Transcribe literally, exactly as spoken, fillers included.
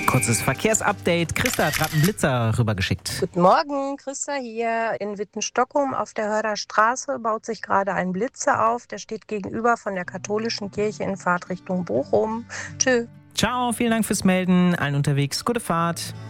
Kurzes Verkehrsupdate. Christa hat gerade einen Blitzer rübergeschickt. Guten Morgen, Christa hier in Wittenstockholm auf der Hörder Straße baut sich gerade ein Blitzer auf. Der steht gegenüber von der katholischen Kirche in Fahrtrichtung Bochum. Tschö. Ciao, vielen Dank fürs Melden. Allen unterwegs, gute Fahrt.